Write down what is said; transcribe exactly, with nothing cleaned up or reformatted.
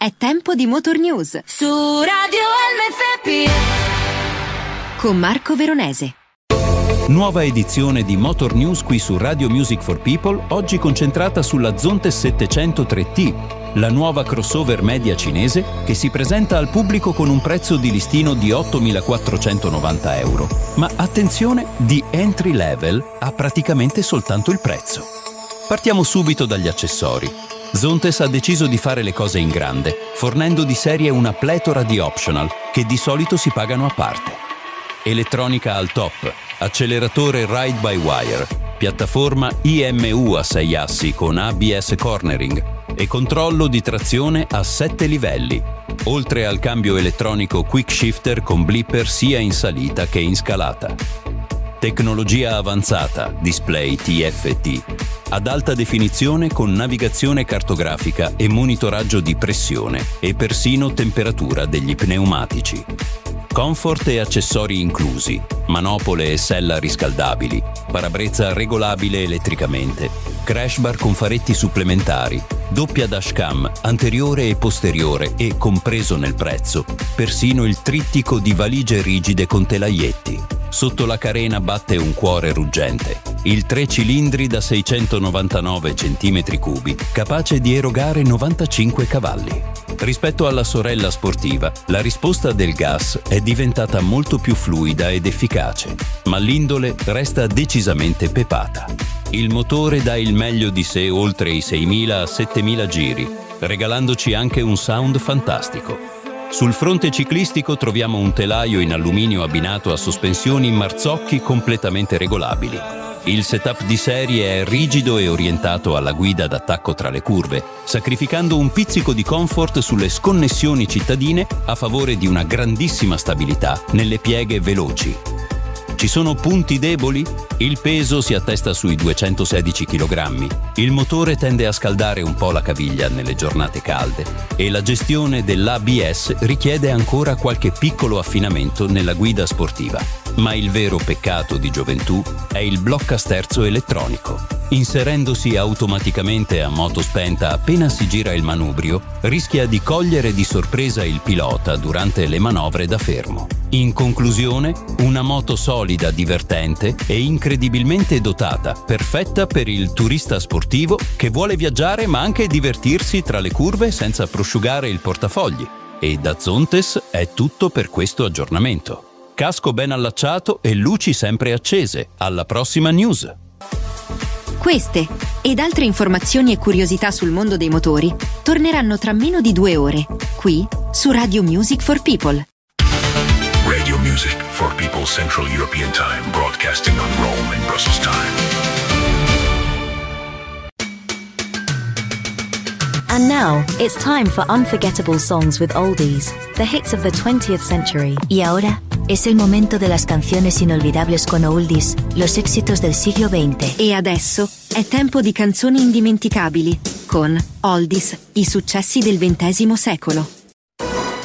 è tempo di Motor News su Radio L F P con Marco Veronese. Nuova edizione di Motor News qui su Radio Music for People, oggi concentrata sulla Zontes settecento tre T, la nuova crossover media cinese che si presenta al pubblico con un prezzo di listino di ottomilaquattrocentonovanta euro. Ma attenzione, di entry level ha praticamente soltanto il prezzo. Partiamo subito dagli accessori. Zontes ha deciso di fare le cose in grande, fornendo di serie una pletora di optional che di solito si pagano a parte. Elettronica al top, acceleratore ride-by-wire, piattaforma I M U a sei assi con A B S cornering e controllo di trazione a sette livelli, oltre al cambio elettronico quick shifter con blipper sia in salita che in scalata. Tecnologia avanzata, display T F T, ad alta definizione con navigazione cartografica e monitoraggio di pressione e persino temperatura degli pneumatici. Comfort e accessori inclusi, manopole e sella riscaldabili, parabrezza regolabile elettricamente, crash bar con faretti supplementari, doppia dashcam anteriore e posteriore e, compreso nel prezzo, persino il trittico di valigie rigide con telaietti. Sotto la carena batte un cuore ruggente, il tre cilindri da seicentonovantanove centimetri cubi, capace di erogare novantacinque cavalli. Rispetto alla sorella sportiva, la risposta del gas è diventata molto più fluida ed efficace, ma l'indole resta decisamente pepata. Il motore dà il meglio di sé oltre i seimila a settemila giri, regalandoci anche un sound fantastico. Sul fronte ciclistico troviamo un telaio in alluminio abbinato a sospensioni marzocchi completamente regolabili. Il setup di serie è rigido e orientato alla guida d'attacco tra le curve, sacrificando un pizzico di comfort sulle sconnessioni cittadine a favore di una grandissima stabilità nelle pieghe veloci. Ci sono punti deboli? Il peso si attesta sui duecentosedici chilogrammi, il motore tende a scaldare un po' la caviglia nelle giornate calde e la gestione dell'A B S richiede ancora qualche piccolo affinamento nella guida sportiva. Ma il vero peccato di gioventù è il bloccasterzo elettronico. Inserendosi automaticamente a moto spenta appena si gira il manubrio, rischia di cogliere di sorpresa il pilota durante le manovre da fermo. In conclusione, una moto solida, divertente e incredibilmente dotata, perfetta per il turista sportivo che vuole viaggiare ma anche divertirsi tra le curve senza prosciugare il portafogli. E da Zontes è tutto per questo aggiornamento. Casco ben allacciato e luci sempre accese. Alla prossima news! Queste ed altre informazioni e curiosità sul mondo dei motori torneranno tra meno di due ore, qui su Radio Music for People. Radio Music for People Central European Time, broadcasting on Rome and Brussels time. And now, it's time for unforgettable songs with oldies, the hits of the twentieth century. Y ahora, es el momento de las canciones inolvidables con oldies, los éxitos del siglo veinte. E adesso è tempo di canzoni indimenticabili con Oldies, i successi del ventesimo secolo.